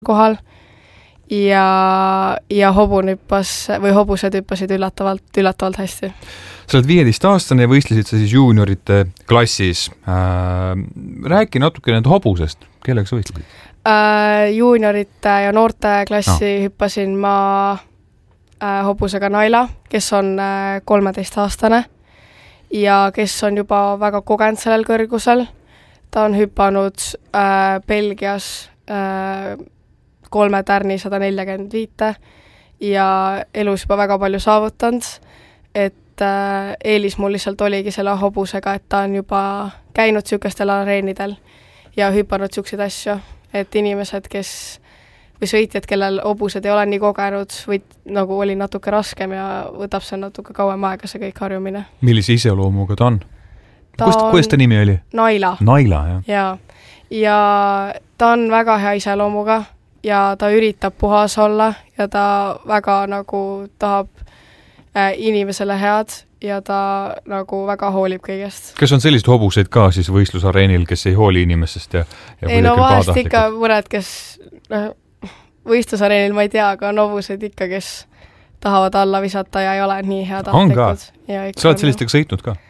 kohal ja hobused hüppasid üllatavalt hästi. Sa oled 15-aastane ja võistlesid sa siis juuniorite klassis. Räägi natuke need hobusest. Kellega sa võistlesid? Juuniorite ja noorte klassi hüppasin ma hobusega Naila, kes on 13-aastane ja kes on juba väga kogenud sellel kõrgusel. Ta on hüpanud Belgias 3 tärni 145 ja elus juba väga palju saavutanud, et eelis mul lihtsalt oligi selle hobusega, et ta on juba käinud sükestel areenidel ja hüpanud sükseid asju, et inimesed, või sõitjad, kellel hobused ei ole nii kogenud, või nagu oli natuke raskem ja võtab see natuke kauem aega see kõik harjumine. Millise iseloomuga ta on? Kuidas ta nimi oli? Naila. Naila, jah. Ja ta on väga hea iseloomuga ja ta üritab puhas olla ja ta väga nagu tahab inimesele head ja ta nagu väga hoolib kõigest. Kas on sellised hobuseid ka siis võistlusareenil, kes ei hooli inimesest? Ei, no vahest ikka mõned, kes võistlusareenil ma ei tea, aga on hobused ikka, kes tahavad alla visata ja ei ole nii hea tahtlikud. Sa oled sellistega sõitnud ka?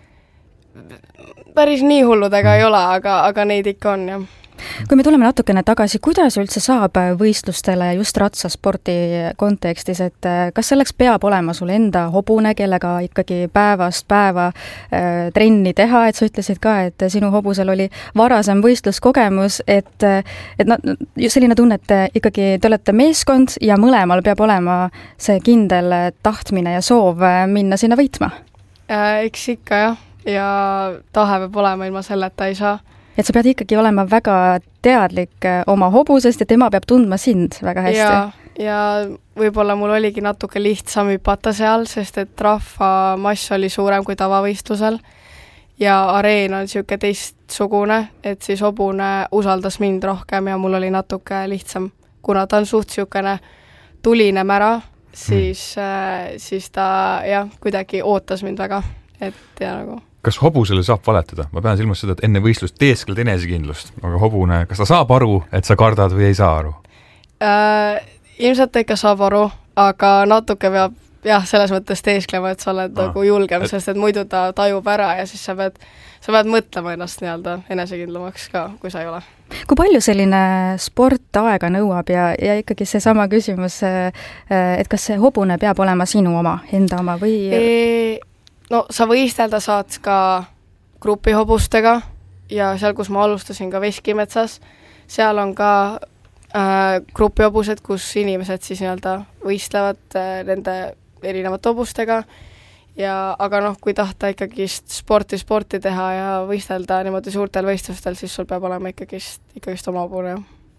Päris nii hulludega ei ole, aga neid ikka on, jah. Kui me tuleme natukene tagasi, kuidas üldse saab võistlustele just ratsaspordi kontekstis, et kas selleks peab olema sul enda hobune, kellega ikkagi päevast päeva trenni teha, et sa ütlesid ka, et sinu hobusel oli varasem võistluskogemus, et selline tunne, et ikkagi te olete meeskond ja mõlemal peab olema see kindel tahtmine ja soov minna sinna võitma? Eks ikka jah, ja tahe peab olema, ilma selleta ei saa. Et sa pead ikkagi olema väga teadlik oma hobusest ja tema peab tundma sind väga hästi. Ja võib-olla mul oligi natuke lihtsam hüpata seal, sest et rahvamass oli suurem kui tavavõistlusel ja areen on siuke teistsugune, et siis hobune usaldas mind rohkem ja mul oli natuke lihtsam. Kuna ta on suht siukene tuline mära, siis ta kuidagi ootas mind väga, et ja nagu... Kas hobusele saab valetada? Ma pean silmas seda, et enne võistlust teeskled enesekindlust, aga hobune, kas ta saab aru, et sa kardad või ei saa aru? Ilmselt ta ikka saab aru, aga natuke peab selles mõttes teesklema, et sa oled nagu julgem, sest et muidu ta tajub ära ja siis sa pead mõtlema ennast nii-öelda enesekindlamaks ka, kui sa ei ole. Kui palju selline sport aega nõuab ja ikkagi see sama küsimus, et kas see hobune peab olema sinu oma, enda oma või... No sa võistelda saad ka grupihobustega ja seal, kus ma alustasin ka Veskimetsas, seal on ka grupihobused, kus inimesed siis nii-öelda võistlevad nende erinevate hobustega aga kui tahta ikkagi sporti teha ja võistelda niimoodi suurtel võistlustel, siis sul peab olema ikkagist oma hobune.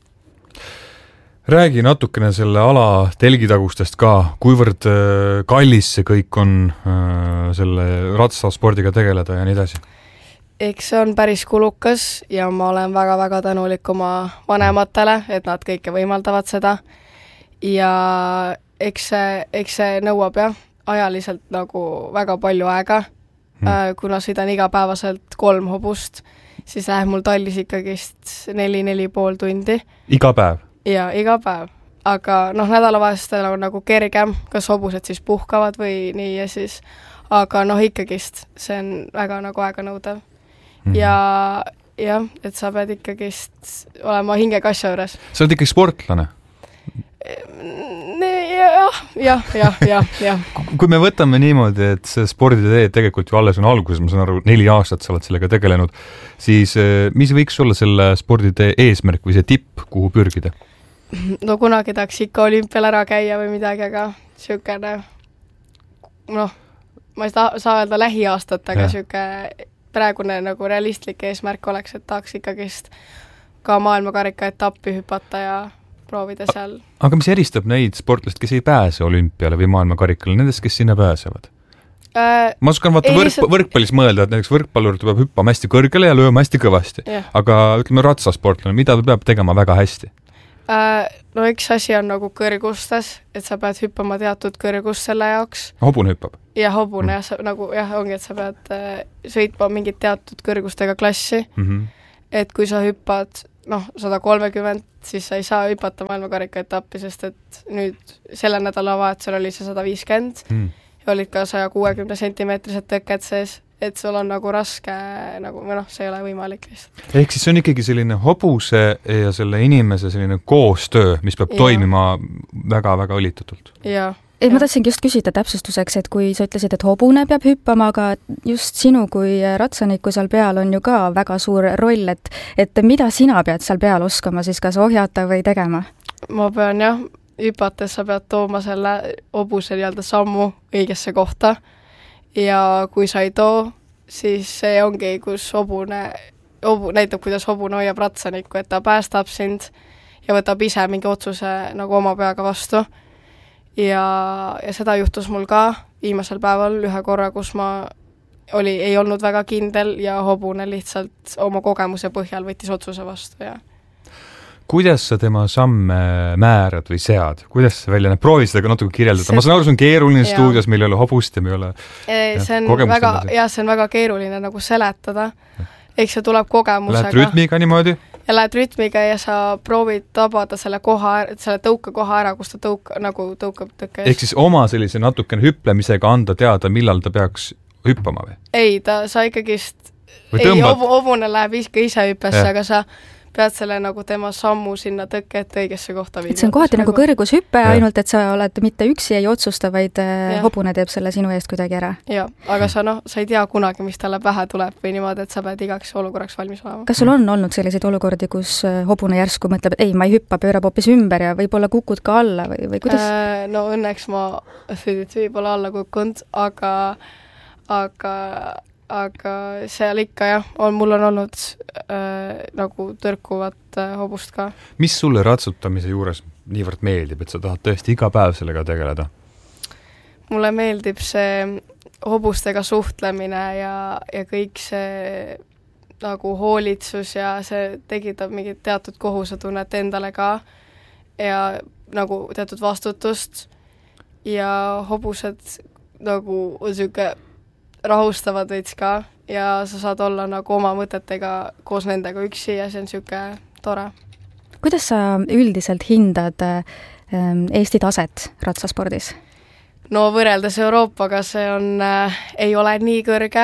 Räägi natukene selle ala telgitagustest ka, kuivõrd kallis see kõik on selle ratsaspordiga tegeleda ja nii edasi? Eks see on päris kulukas ja ma olen väga-väga tänulik oma vanematele, et nad kõike võimaldavad seda. Ja eks see nõuab ajaliselt nagu väga palju aega, kuna sõidan igapäevaselt 3 hobust, siis läheb mul tallis ikkagist 4,5 tundi. Iga päev? Ja iga päev, aga nädalavahetustel on nagu kergem, kas hobused siis puhkavad või nii ja siis, aga ikkagist see on väga nagu aega nõudev. Ja et sa pead ikkagist olema hingekasja juures. Sa oled ikkagi sportlane? Jah. Kui me võtame niimoodi, et see sporditee tegelikult ju alles on alguses, ma saan aru, 4 aastat sa oled sellega tegelenud, siis mis võiks olla selle sporditee eesmärk või see tipp, kuhu pürgida? No kunagi tahaks ikka olümpial ära käia või midagi, aga siukene, ma ei saa öelda lähiaastat, aga siuke praegune nagu realistlik eesmärk oleks, et tahaks ikkagist ka maailmakarika etappi hüpata ja proovida seal. Aga mis eristab neid sportlast, kes ei pääse olümpiale või maailmakarikale, nendest, kes sinna pääsevad? Ma oskan võrkpallis mõelda, et näiteks võrkpallur peab hüppama hästi kõrgele ja lööma hästi kõvasti. Aga ütleme ratsasportlane, mida ta peab tegema väga hästi? No üks asi on nagu kõrgustes, et sa pead hüppama teatud kõrgust selle jaoks. Hobune hüppab? Ja hobune, ongi, et sa pead sõitma mingit teatud kõrgustega klassi. et kui sa hüppad 130, siis sa ei saa hüpata maailmakarika etappi, sest et nüüd selle nädalavahetusel oli see 150 ja olid ka 160 sentimeetrised tõkked sees, et sul on nagu raske, see ei ole võimalik lihtsalt. Ehk siis see on ikkagi selline hobuse ja selle inimese selline koostöö, mis peab toimima väga-väga õlitatult. Jaa. Ma tahtsingi just küsida täpsustuseks, et kui sa ütlesid, et hobune peab hüppama, aga just sinu kui ratsaniku seal peal on ju ka väga suur roll, et mida sina pead seal peal oskama siis kas ohjata või tegema? Ma pean hüpates sa pead tooma selle hobuse sammu õigesse kohta ja kui sa ei too, siis see ongi, kus näitab, kuidas hobune hoiab ratsanikku, et ta päästab sind ja võtab ise mingi otsuse nagu oma peaga vastu. Ja seda juhtus mul ka viimasel päeval ühe korra, kus ma ei olnud väga kindel ja hobune lihtsalt oma kogemuse põhjal võttis otsuse vastu. Ja. Kuidas sa tema samme määrad või sead? Kuidas see välja näeb? Proovi seda natuke kirjeldada. Ma saan aru, see on keeruline stuudios, meil ei ole hobust ja me ei ole see on väga keeruline nagu seletada. Eks see tuleb kogemusega. Lähed rütmiga niimoodi? Ja lähed rütmiga ja sa proovid tabada selle tõukekoha ära, kus ta tõukab tõkke. Ehk siis oma sellise natukene hüplemisega anda teada, millal ta peaks hüppama või? Ei, sa ikkagist hobune läheb ise hüppesse, aga sa pead selle nagu tema sammu sinna tõkke ette õigesse kohta viima. Et see on kohati nagu kõrgushüppe, ainult et sa oled mitte üksi ei otsusta, vaid hobune teeb selle sinu eest kuidagi ära. Jaa, aga sa ei tea kunagi, mis talle pähe tuleb või niimoodi, et sa pead igaks olukorraks valmis olema. Kas sul on olnud selliseid olukordi, kus hobune järsku mõtleb, et ei, ma ei hüppa, pöörab hoopis ümber ja võib-olla kukud ka alla või kuidas? Õnneks ma võib-olla alla kukkunud, aga seal ikka mul on olnud nagu tõrkuvat hobust ka. Mis sulle ratsutamise juures niivõrd meeldib, et sa tahad tõesti iga päev sellega tegeleda? Mulle meeldib see hobustega suhtlemine ja kõik see nagu hoolitsus ja see tekitab mingit teatud kohusetunnet endale ka ja nagu teatud vastutust ja hobused nagu on siuke rahustavad veits ka ja sa saad olla nagu oma mõtetega koos nendega üksi ja see on siuke tore. Kuidas sa üldiselt hindad Eesti taset ratsaspordis? No võrreldes Euroopaga see ei ole nii kõrge,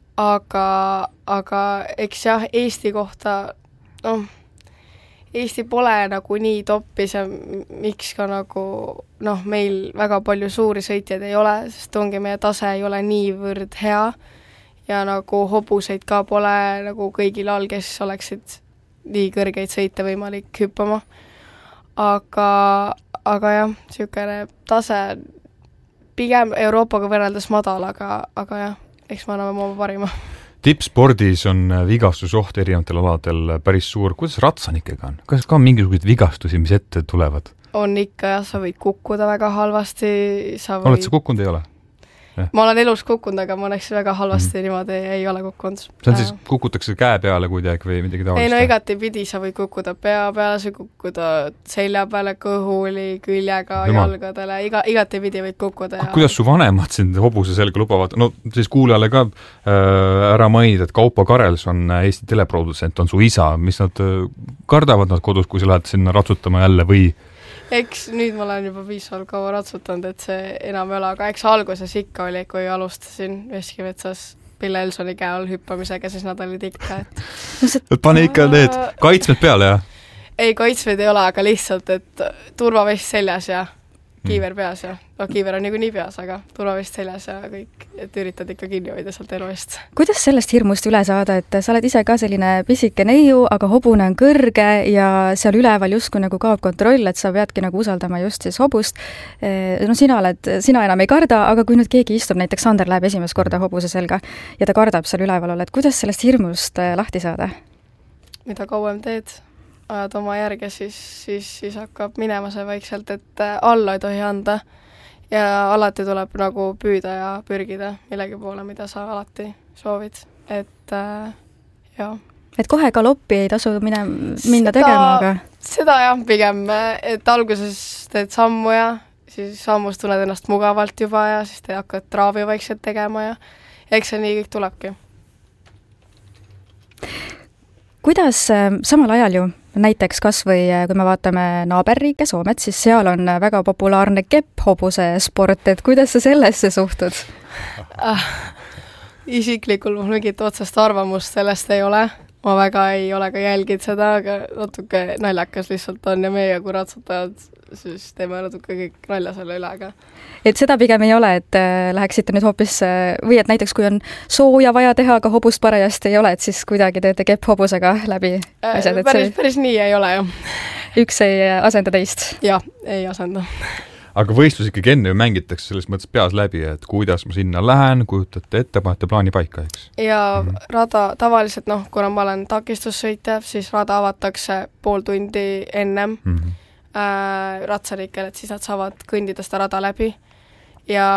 aga eks Eesti kohta, Eesti pole nagu nii toppis ja miks ka nagu, meil väga palju suuri sõitjaid ei ole, sest ongi meie tase ei ole niivõrd hea ja nagu hobuseid ka pole nagu kõigil all, kes oleksid nii kõrgeid sõite võimalik hüppama. Aga jah, siukene tase pigem Euroopaga võrreldes madal, aga jah, eks me anname oma parima. Tippspordis on vigastusoht erinevatel aladel päris suur. Kuidas ratsanikega on? Kas ka on mingisuguseid vigastusi, mis ette tulevad? On ikka, sa võid kukkuda väga halvasti. Oled sa kukkunud, ei ole? Ma olen elus kukkunud, aga ma oleks väga halvasti niimoodi ei ole kukkunud. See on siis kukutakse käe peale kuidagi või midagi taolist? Ei, no igatepidi sa võid kukkuda pea peale, sa kukkuda selja peale, kõhuli, küljega, jalgadele, igatepidi võid kukkuda. Kuidas su vanemad sind hobuse selga lubavad? No siis kuulajale ka ära mainida, et Kaupo Karelson, Eesti teleprodutsent, on su isa. Mis nad kardavad nad kodus, kui sa lähed sinna ratsutama jälle või? Eks nüüd ma olen juba piisavalt kaua ratsutanud, et see enam ei ole, aga eks alguses ikka oli, kui alustasin Veskimetsas Pille Elsoni käe all hüppamisega, siis nad olid ikka, et pane ikka need kaitsmed peale, jah? Ei, kaitsmed ei ole, aga lihtsalt, et turvavest seljas ja kiiver peas ja kiiver on nii peas, aga turvavest seljas ja kõik, et üritad ikka kinni hoida sealt elu eest. Kuidas sellest hirmust üle saada, et sa oled ise ka selline pisike neiu, aga hobune on kõrge ja seal üleval justkui nagu kaob kontroll, et sa peadki nagu usaldama just siis hobust. No sina enam ei karda, aga kui nüüd keegi istub, näiteks Sander läheb esimest korda hobuse selga ja ta kardab seal üleval olla, et kuidas sellest hirmust lahti saada? Mida kauem teed? Ajad oma järge, siis hakkab minema see vaikselt, et alla ei tohi anda ja alati tuleb nagu püüda ja pürgida millegi poole, mida sa alati soovid, et jah. Et kohe galoppi ei tasu minna tegema, aga? Seda jah, pigem, et alguses teed sammu ja siis sammust tunned ennast mugavalt juba ja siis te hakkad traavi vaikselt tegema ja eks see nii kõik tulebki. kuidas samal ajal ju näiteks kas või kui me vaatame naaberriike Soomet, siis seal on väga populaarne kepphobuse sport, et kuidas sa sellesse suhtud? Isiklikul mul mingit otsest arvamust sellest ei ole. Ma väga ei ole ka jälginud seda, aga natuke naljakas lihtsalt on ja meie kui ratsutajad, siis teeme natuke kõik nalja selle üle, aga et seda pigem ei ole, et läheksite nüüd hoopis, või et näiteks kui on sooja vaja teha, aga hobust parajasti ei ole, et siis kuidagi teete kepphobusega läbi asjad? Päris nii ei ole, jah. Üks ei asenda teist? Jah, ei asenda. Aga võistlus ikkagi enne ju mängitakse selles mõttes peas läbi, et kuidas ma sinna lähen, kujutate ette, panete plaani paika, eks? Ja rada tavaliselt, kuna ma olen takistussõitja, siis rada avatakse pool tundi ennem ratsarikel, et siis nad saavad kõndida seda rada läbi. Ja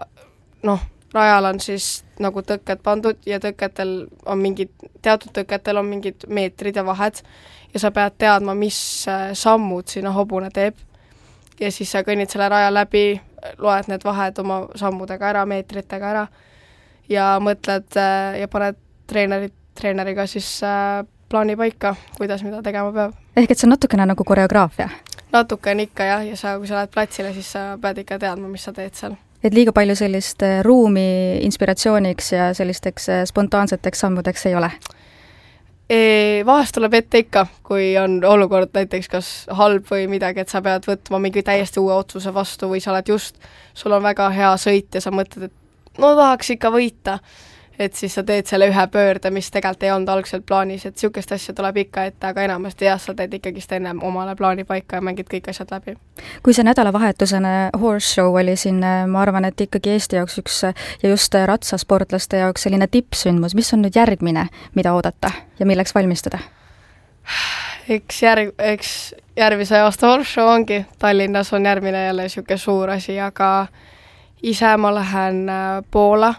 rajal on siis nagu tõkked pandud ja tõkketel on teatud tõkketel on mingid meetrid ja vahed ja sa pead teadma, mis sammud sinna hobune teeb. Ja siis sa kõnnid selle raja läbi, loed need vahed oma sammudega ära, meetritega ära ja mõtled ja paned treeneriga siis plaani paika, kuidas mida tegema peab. Ehk et see on natukene nagu koreograafia? Natuke on ikka jah, ja kui sa lähed platsile, siis sa pead ikka teadma, mis sa teed seal. Et liiga palju sellist ruumi inspiratsiooniks ja sellisteks spontaanseteks sammudeks ei ole? Vahest tuleb ette ikka, kui on olukord näiteks kas halb või midagi, et sa pead võtma mingi täiesti uue otsuse vastu või sa oled sul on väga hea sõit ja sa mõtled, et tahaks ikka võita. Et siis sa teed selle ühe pöörde, mis tegelikult ei olnud algselt plaanis, et niisugust asja tuleb ikka ette, aga enamasti sa teed ikkagist ennem omale plaani paika ja mängid kõik asjad läbi. Kui see nädalavahetusene horse show oli siin, ma arvan, et ikkagi Eesti jaoks üks ja just ratsasportlaste jaoks selline tippsündmus, mis on nüüd järgmine, mida oodata ja milleks valmistuda? Eks järgmise aasta horse show ongi, Tallinnas on järgmine jälle niisugune suur asi, aga ise ma lähen Poola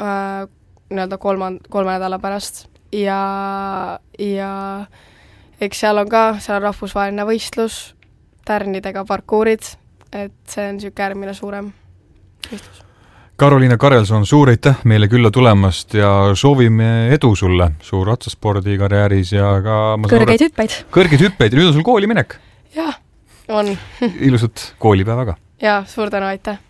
kolme nädala pärast ja eks seal on rahvusvaheline võistlus, tärnidega parkuurid, et see on niisugune järgmine suurem võistlus. Karoliina Karelson, suur aitäh meile külla tulemast ja soovime edu sulle suur ratsaspordi karjääris ja ka kõrgeid hüppeid. Kõrgeid hüppeid ja nüüd on sul kooli minek. Jah, on. Ilusat koolipäevaga. Ja, suur tänu, aitäh.